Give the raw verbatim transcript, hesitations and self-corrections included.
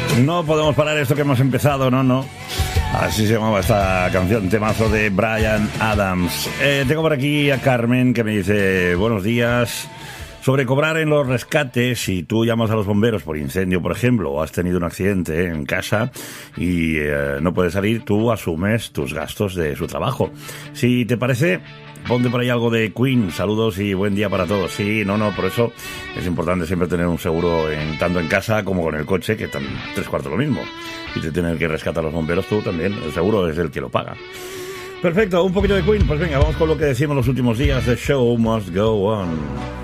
No podemos parar esto que hemos empezado, no, no. Así se llamaba esta canción, temazo de Bryan Adams. Eh, tengo por aquí a Carmen que me dice, buenos días. Sobre cobrar en los rescates, si tú llamas a los bomberos por incendio, por ejemplo, o has tenido un accidente en casa y eh, no puedes salir, tú asumes tus gastos de su trabajo. Si te parece, ponte por ahí algo de Queen. Saludos y buen día para todos. Sí, no, no, por eso es importante siempre tener un seguro en, tanto en casa como con el coche, que están tres cuartos lo mismo. Y te tienen que rescatar a los bomberos, tú también, el seguro es el que lo paga. Perfecto, un poquito de Queen. Pues venga, vamos con lo que decimos los últimos días. The show must go on.